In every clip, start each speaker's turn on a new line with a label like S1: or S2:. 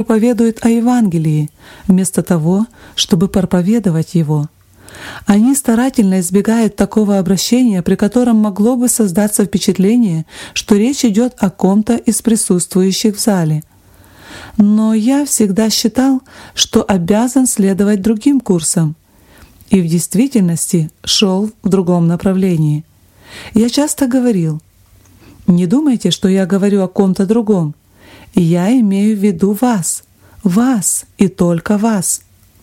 S1: проповедуют о Евангелии, вместо того, чтобы проповедовать его. Они старательно избегают такого обращения, при котором могло бы создаться впечатление, что речь идет о ком-то из присутствующих в зале. Но я всегда считал, что обязан следовать другим курсам, и в действительности шел в другом направлении. Я часто говорил: «Не думайте, что я говорю о ком-то другом. Я имею в виду вас, вас и только вас».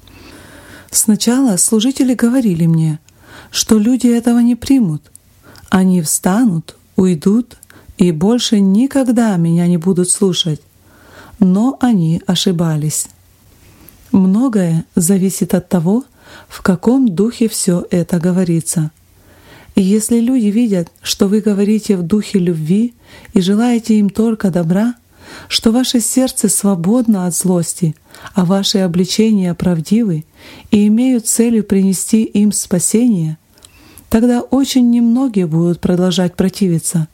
S1: Сначала служители говорили мне, что люди этого не примут. Они встанут, уйдут и больше никогда меня не будут слушать. Но они ошибались. Многое зависит от того, в каком духе все это говорится. И если люди видят, что вы говорите в духе любви и желаете им только добра, что ваше сердце свободно от злости, а ваши обличения правдивы и имеют целью принести им спасение, тогда очень немногие будут продолжать противиться.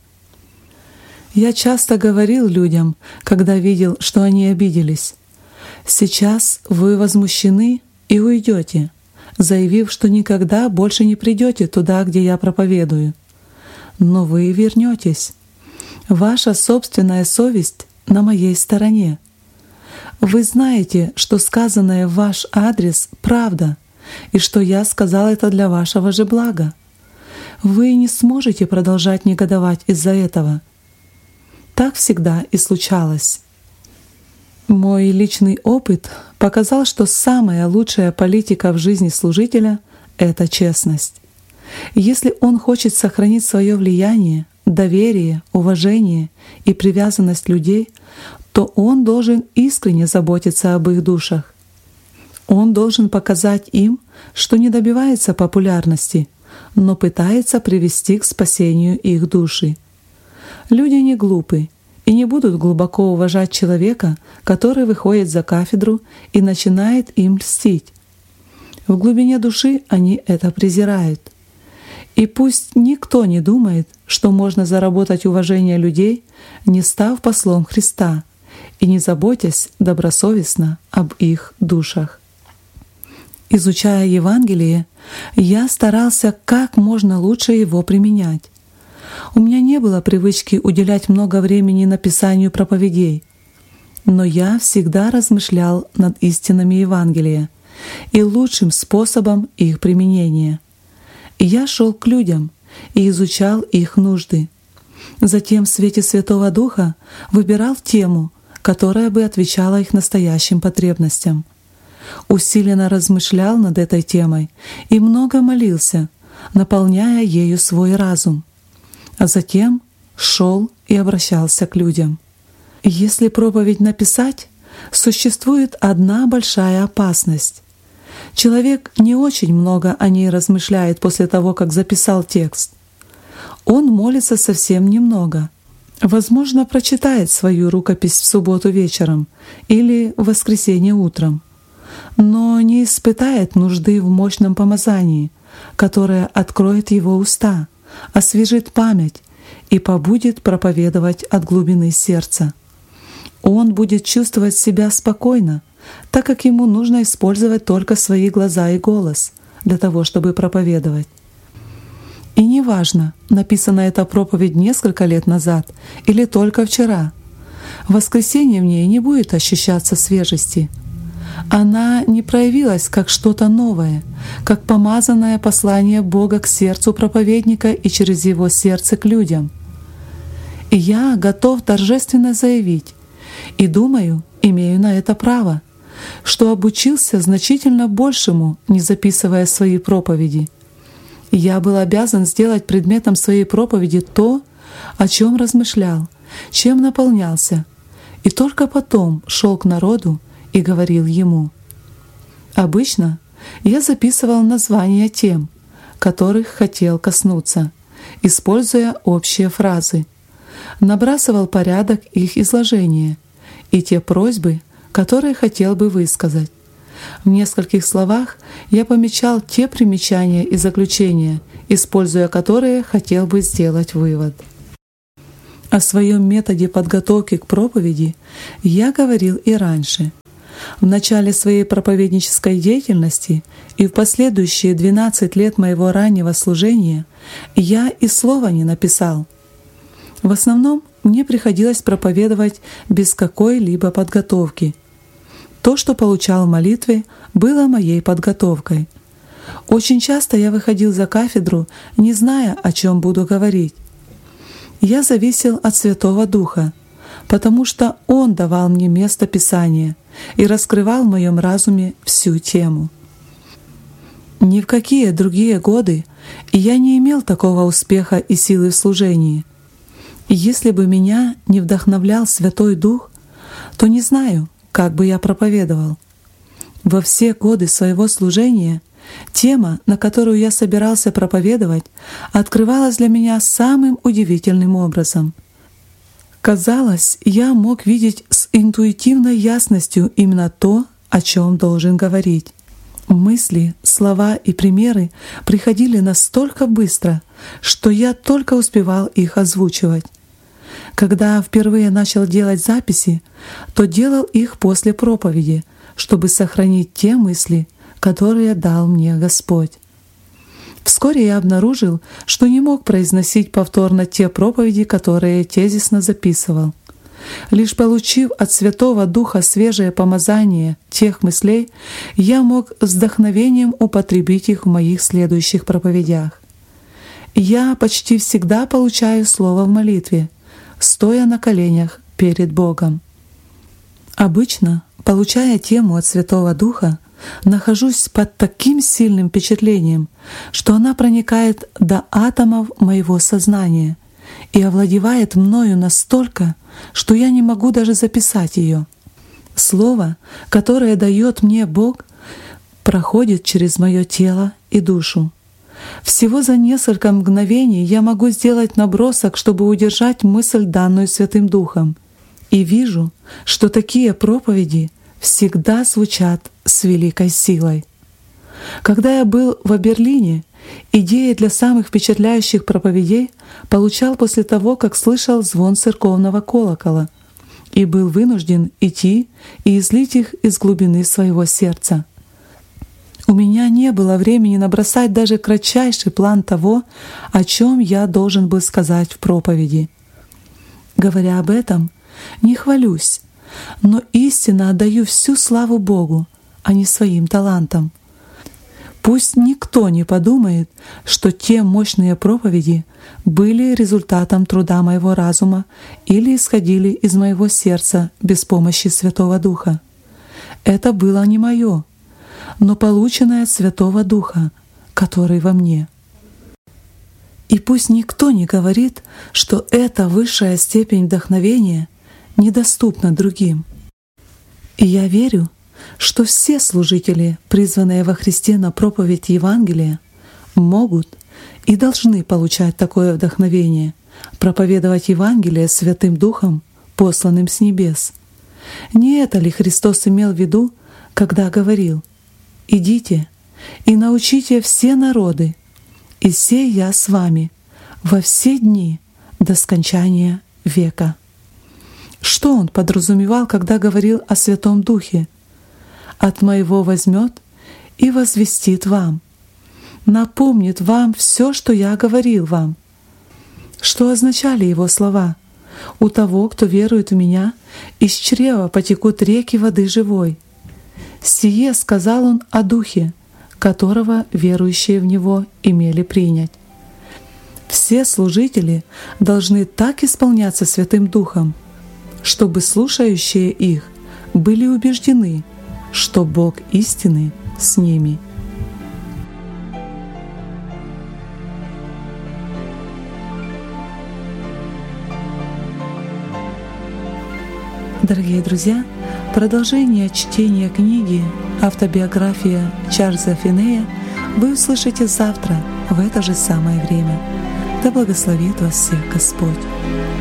S1: Я часто говорил людям, когда видел, что они обиделись: «Сейчас вы возмущены и уйдете, заявив, что никогда больше не придете туда, где я проповедую. Но вы вернетесь. Ваша собственная совесть на моей стороне. Вы знаете, что сказанное в ваш адрес — правда, и что я сказал это для вашего же блага. Вы не сможете продолжать негодовать из-за этого». Так всегда и случалось. Мой личный опыт показал, что самая лучшая политика в жизни служителя — это честность. Если он хочет сохранить свое влияние, доверие, уважение и привязанность людей, то он должен искренне заботиться об их душах. Он должен показать им, что не добивается популярности, но пытается привести к спасению их души. Люди не глупы и не будут глубоко уважать человека, который выходит за кафедру и начинает им льстить. В глубине души они это презирают. И пусть никто не думает, что можно заработать уважение людей, не став послом Христа и не заботясь добросовестно об их душах. Изучая Евангелие, я старался как можно лучше его применять. У меня не было привычки уделять много времени написанию проповедей, но я всегда размышлял над истинами Евангелия и лучшим способом их применения. Я шел к людям и изучал их нужды. Затем в свете Святого Духа выбирал тему, которая бы отвечала их настоящим потребностям. Усиленно размышлял над этой темой и много молился, наполняя ею свой разум. А затем шел и обращался к людям. Если проповедь написать, существует одна большая опасность. Человек не очень много о ней размышляет после того, как записал текст. Он молится совсем немного. Возможно, прочитает свою рукопись в субботу вечером или в воскресенье утром, но не испытает нужды в мощном помазании, которое откроет его уста, освежит память и побудет проповедовать от глубины сердца. Он будет чувствовать себя спокойно, так как ему нужно использовать только свои глаза и голос для того, чтобы проповедовать. И неважно, написана эта проповедь несколько лет назад или только вчера, в воскресенье в ней не будет ощущаться свежести. Она не проявилась как что-то новое, как помазанное послание Бога к сердцу проповедника и через его сердце к людям. И я готов торжественно заявить, и думаю, имею на это право, что обучился значительно большему, не записывая свои проповеди. Я был обязан сделать предметом своей проповеди то, о чем размышлял, чем наполнялся, и только потом шел к народу и говорил ему. Обычно я записывал названия тем, которых хотел коснуться, используя общие фразы, набрасывал порядок их изложения и те просьбы, которые хотел бы высказать. В нескольких словах я помечал те примечания и заключения, используя которые хотел бы сделать вывод. О своем методе подготовки к проповеди я говорил и раньше. В начале своей проповеднической деятельности и в последующие 12 лет моего раннего служения я и слова не написал. В основном мне приходилось проповедовать без какой-либо подготовки. То, что получал в молитве, было моей подготовкой. Очень часто я выходил за кафедру, не зная, о чем буду говорить. Я зависел от Святого Духа, потому что Он давал мне место Писания и раскрывал в моем разуме всю тему. Ни в какие другие годы я не имел такого успеха и силы в служении. И если бы меня не вдохновлял Святой Дух, то не знаю, как бы я проповедовал. Во все годы своего служения тема, на которую я собирался проповедовать, открывалась для меня самым удивительным образом. Казалось, я мог видеть с интуитивной ясностью именно то, о чем должен говорить. Мысли, слова и примеры приходили настолько быстро, что я только успевал их озвучивать. Когда впервые начал делать записи, то делал их после проповеди, чтобы сохранить те мысли, которые дал мне Господь. Вскоре я обнаружил, что не мог произносить повторно те проповеди, которые тезисно записывал. Лишь получив от Святого Духа свежее помазание тех мыслей, я мог с вдохновением употребить их в моих следующих проповедях. Я почти всегда получаю слово в молитве, стоя на коленях перед Богом. Обычно, получая тему от Святого Духа, нахожусь под таким сильным впечатлением, что она проникает до атомов моего сознания и овладевает мною настолько, что я не могу даже записать ее. Слово, которое дает мне Бог, проходит через мое тело и душу. Всего за несколько мгновений я могу сделать набросок, чтобы удержать мысль, данную Святым Духом, и вижу, что такие проповеди всегда звучат с великой силой. Когда я был в Берлине, идеи для самых впечатляющих проповедей получал после того, как слышал звон церковного колокола, и был вынужден идти и излить их из глубины своего сердца. У меня не было времени набросать даже кратчайший план того, о чем я должен был сказать в проповеди. Говоря об этом, не хвалюсь, но истинно отдаю всю славу Богу, а не своим талантам. Пусть никто не подумает, что те мощные проповеди были результатом труда моего разума или исходили из моего сердца без помощи Святого Духа. Это было не мое, но полученное от Святого Духа, который во мне. И пусть никто не говорит, что эта высшая степень вдохновения недоступна другим. И я верю, что все служители, призванные во Христе на проповедь Евангелия, могут и должны получать такое вдохновение, проповедовать Евангелие Святым Духом, посланным с небес. Не это ли Христос имел в виду, когда говорил: «Идите и научите все народы, и сей я с вами во все дни до скончания века». Что Он подразумевал, когда говорил о Святом Духе? «От Моего возьмет и возвестит вам, напомнит вам все, что я говорил вам». Что означали Его слова? «У того, кто верует в Меня, из чрева потекут реки воды живой». Сие сказал Он о Духе, которого верующие в Него имели принять. Все служители должны так исполняться Святым Духом, чтобы слушающие их были убеждены, что Бог истины с ними. Дорогие друзья, продолжение чтения книги «Автобиография Чарльза Финея» вы услышите завтра в это же самое время. Да благословит вас всех Господь!